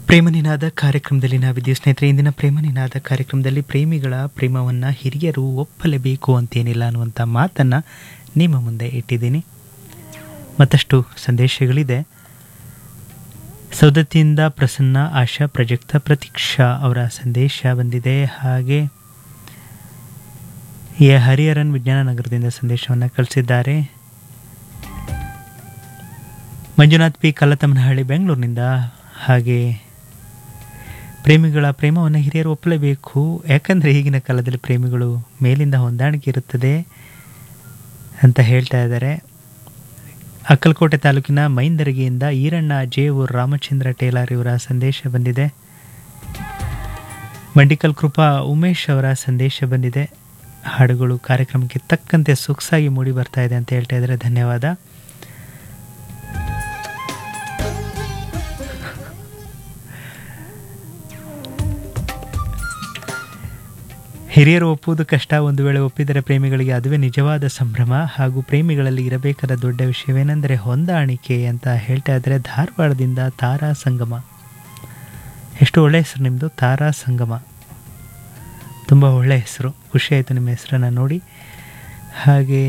ಪ್ರೇಮನಿನಾದ ಕಾರ್ಯಕ್ರಮದಲ್ಲಿ ನಾವಿದ್ದೀವಿ ಸ್ನೇಹಿತರೆ. ಇಂದಿನ ಪ್ರೇಮನಿನಾದ ಕಾರ್ಯಕ್ರಮದಲ್ಲಿ ಪ್ರೇಮಿಗಳ ಪ್ರೇಮವನ್ನು ಹಿರಿಯರು ಒಪ್ಪಲೇಬೇಕು ಅಂತೇನಿಲ್ಲ ಅನ್ನುವಂಥ ಮಾತನ್ನು ನಿಮ್ಮ ಮುಂದೆ ಇಟ್ಟಿದ್ದೀನಿ. ಮತ್ತಷ್ಟು ಸಂದೇಶಗಳಿದೆ. ಸೌದತ್ತಿಯಿಂದ ಪ್ರಸನ್ನ, ಆಶಾ, ಪ್ರಜಕ್ತ, ಪ್ರತೀಕ್ಷಾ ಅವರ ಸಂದೇಶ ಬಂದಿದೆ. ಹಾಗೆ ಎ ಹರಿಹರನ್ ವಿಜ್ಞಾನ ನಗರದಿಂದ ಸಂದೇಶವನ್ನು ಕಳಿಸಿದ್ದಾರೆ. ಮಂಜುನಾಥ್ ಪಿ ಕಲ್ಲತಮ್ಮನಹಳ್ಳಿ ಬೆಂಗಳೂರಿನಿಂದ ಹಾಗೆ ಪ್ರೇಮಿಗಳ ಪ್ರೇಮವನ್ನು ಹಿರಿಯರು ಒಪ್ಪಲೇಬೇಕು, ಯಾಕಂದರೆ ಈಗಿನ ಕಾಲದಲ್ಲಿ ಪ್ರೇಮಿಗಳು ಮೇಲಿಂದ ಹೊಂದಾಣಿಕೆ ಇರುತ್ತದೆ ಅಂತ ಹೇಳ್ತಾ ಇದ್ದಾರೆ. ಅಕ್ಕಲಕೋಟೆ ತಾಲೂಕಿನ ಮೈಂದರಗಿಯಿಂದ ಈರಣ್ಣ ಜೇವೂರ್ ರಾಮಚಂದ್ರ ಟೇಲರ್ ಇವರ ಸಂದೇಶ ಬಂದಿದೆ. ಮಂಡಿಕಲ್ ಕೃಪಾ ಉಮೇಶ್ ಅವರ ಸಂದೇಶ ಬಂದಿದೆ. ಹಾಡುಗಳು ಕಾರ್ಯಕ್ರಮಕ್ಕೆ ತಕ್ಕಂತೆ ಸೊಗಸಾಗಿ ಮೂಡಿ ಬರ್ತಾ ಇದೆ ಅಂತ ಹೇಳ್ತಾ ಇದ್ದಾರೆ. ಧನ್ಯವಾದ. ಹಿರಿಯರು ಒಪ್ಪುವುದು ಕಷ್ಟ, ಒಂದು ವೇಳೆ ಒಪ್ಪಿದರೆ ಪ್ರೇಮಿಗಳಿಗೆ ಅದುವೇ ನಿಜವಾದ ಸಂಭ್ರಮ. ಹಾಗೂ ಪ್ರೇಮಿಗಳಲ್ಲಿ ಇರಬೇಕಾದ ದೊಡ್ಡ ವಿಷಯವೇನೆಂದರೆ ಹೊಂದಾಣಿಕೆ ಅಂತ ಹೇಳ್ತಾ ಇದ್ದಾರೆ. ಧಾರವಾಡದಿಂದ ತಾರಾ ಸಂಗಮ. ಎಷ್ಟು ಒಳ್ಳೆಯ ಹೆಸರು ನಿಮ್ಮದು, ತಾರಾ ಸಂಗಮ. ತುಂಬ ಒಳ್ಳೆಯ ಹೆಸರು, ಖುಷಿಯಾಯಿತು ನಿಮ್ಮ ಹೆಸರನ್ನು ನೋಡಿ. ಹಾಗೆ